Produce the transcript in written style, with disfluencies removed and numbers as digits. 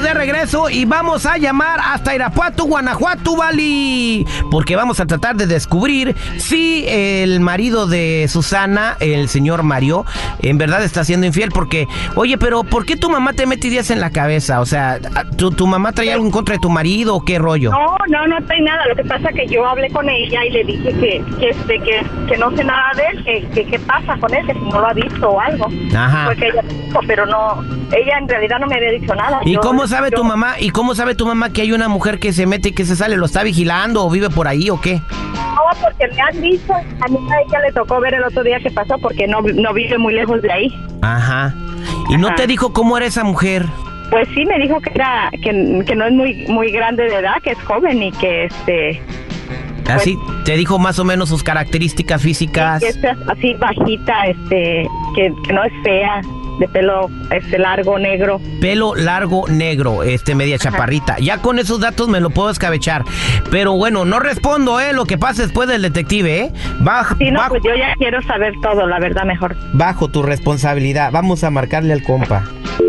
de regreso y vamos a llamar hasta Irapuato, Guanajuato, Vali, porque vamos a tratar de descubrir si el marido de Susana, el señor Mario, en verdad está siendo infiel. Porque, oye, pero ¿por qué tu mamá te mete ideas en la cabeza? O sea, ¿tu mamá trae algo en contra de tu marido o qué rollo? No trae nada. Lo que pasa es que yo hablé con ella y le dije que no sé nada de él, que qué pasa con él, que si no lo ha visto o algo. Ajá. Porque ella dijo, pero no, ella en realidad no me había dicho nada. ¿Y cómo sabe tu mamá? ¿Y cómo sabe tu mamá que hay una mujer que se mete y que se sale? ¿Lo está vigilando o vive por ahí o qué? No, porque me han dicho, a ella le tocó ver el otro día que pasó porque no vive muy lejos de ahí. Ajá. ¿Y no te dijo cómo era esa mujer? Pues sí, me dijo que no es muy grande de edad, que es joven y que Así, te dijo más o menos sus características físicas. Que es así bajita, que no es fea, de pelo largo, negro. Pelo largo, negro, media chaparrita. Ya con esos datos me lo puedo escabechar. Pero bueno, no respondo, lo que pasa después del detective, Pues yo ya quiero saber todo, la verdad, mejor. Bajo tu responsabilidad, vamos a marcarle al compa.